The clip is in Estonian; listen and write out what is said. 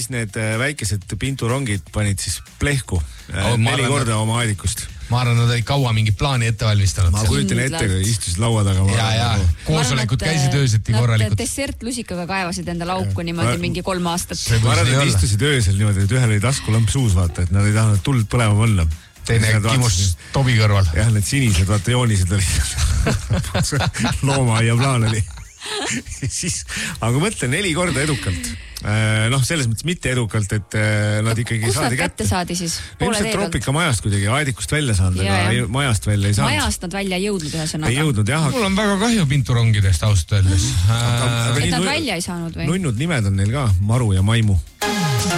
siis need väikesed pinturongid panid siis plehku 4 korda oma aedikust. Ma arvan, nad olid kaua mingi plaani ette valmistanud. Ma kujutan ette, kui istusid laua taga. Ja. Koosolekud käisid ööseti korralikult. Dessertlusikaga kaevasid enda lauku niimoodi mingi 3 aastat. Ma arvan, et istusid öösel niimoodi, et ühel oli taskulamp suus, vaata, et nad ei tahtnud tuld põlema panna. Teine kimus Tobi kõrval. Jah, need sinised, vaata, joonised olid. Loomaaia plaan oli. Siis, aga mõtlen 4 korda edukalt. Selles mõttes mitte edukalt, et nad ikkagi kus saadi kätte saadi siis? Ilmselt Troopika majast kuidagi aedikust välja saanud, aga majast välja ei saanud. Majast nad välja ei jõudnud ühesõnaga. Ei jõudnud, jah. Mul on väga kahju pinturongidest ausalt öeldes. Et nad välja ei saanud või? Nunnud nimed on neil ka, Maru ja Maimu.